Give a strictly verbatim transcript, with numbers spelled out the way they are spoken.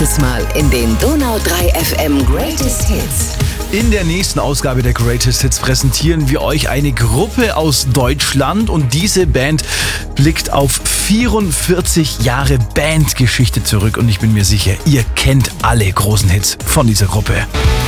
Mal in den Donau drei F M Greatest Hits. In der nächsten Ausgabe der Greatest Hits präsentieren wir euch eine Gruppe aus Deutschland und diese Band blickt auf vierundvierzig Jahre Bandgeschichte zurück und ich bin mir sicher, ihr kennt alle großen Hits von dieser Gruppe.